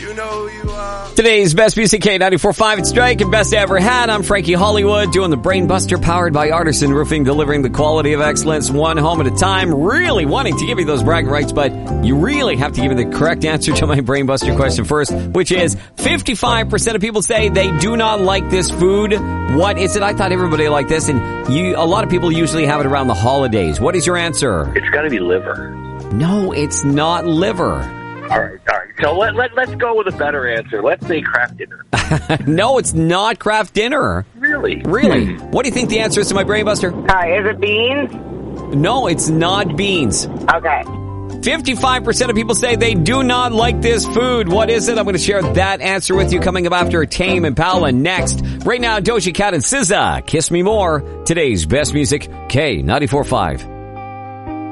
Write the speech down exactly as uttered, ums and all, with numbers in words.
You know who you are. Today's Best Music, K ninety-four point five. It's Drake and Best I Ever Had. I'm Frankie Hollywood, doing the Brain Buster, powered by Artisan Roofing, delivering the quality of excellence one home at a time. Really wanting to give you those bragging rights, but you really have to give me the correct answer to my Brain Buster question first, which is fifty-five percent of people say they do not like this food. What is it? I thought everybody liked this, and you, a lot of people usually have it around the holidays. What is your answer? It's got to be liver. No, it's not liver. All right, all right. So let, let, let's go with a better answer. Let's say craft dinner. No, it's not craft dinner. Really? Really? What do you think the answer is to my Brain Buster? Hi, is it beans? No, it's not beans. Okay. fifty-five percent of people say they do not like this food. What is it? I'm going to share that answer with you coming up after Tame Impala next. Right now, Doja Cat and S Z A, Kiss Me More. Today's Best Music, K ninety-four point five.